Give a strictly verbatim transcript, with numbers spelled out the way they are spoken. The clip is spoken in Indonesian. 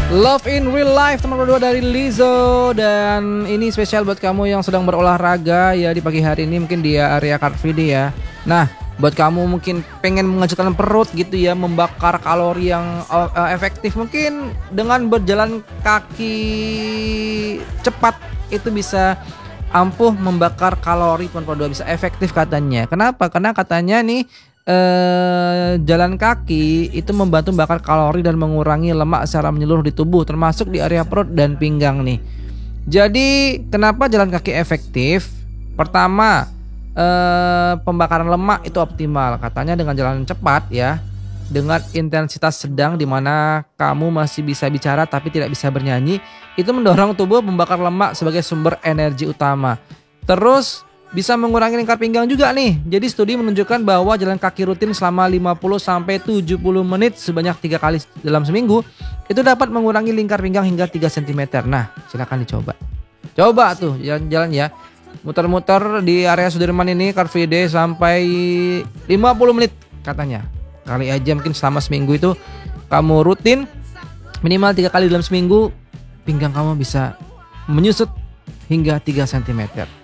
Love in Real Life teman berdua dari Lizzo. Dan ini spesial buat kamu yang sedang berolahraga ya di pagi hari ini, mungkin di area Car Free Day ya. Nah, buat kamu mungkin pengen mengecilkan perut gitu ya, membakar kalori yang uh, efektif, mungkin dengan berjalan kaki cepat itu bisa ampuh membakar kalori teman berdua, bisa efektif katanya. Kenapa? Karena katanya nih Eh, jalan kaki itu membantu membakar kalori dan mengurangi lemak secara menyeluruh di tubuh, termasuk di area perut dan pinggang nih. Jadi kenapa jalan kaki efektif? Pertama, eh, pembakaran lemak itu optimal katanya dengan jalan cepat ya, dengan intensitas sedang di mana kamu masih bisa bicara tapi tidak bisa bernyanyi, itu mendorong tubuh membakar lemak sebagai sumber energi utama. Terus bisa mengurangi lingkar pinggang juga nih. Jadi studi menunjukkan bahwa jalan kaki rutin selama lima puluh sampai tujuh puluh menit sebanyak tiga kali dalam seminggu itu dapat mengurangi lingkar pinggang hingga tiga sentimeter. Nah, silakan dicoba. Coba tuh jalan-jalan ya. Muter-muter di area Sudirman ini Car Free Day sampai lima puluh menit katanya. Kali aja mungkin selama seminggu itu kamu rutin minimal tiga kali dalam seminggu, pinggang kamu bisa menyusut hingga tiga sentimeter.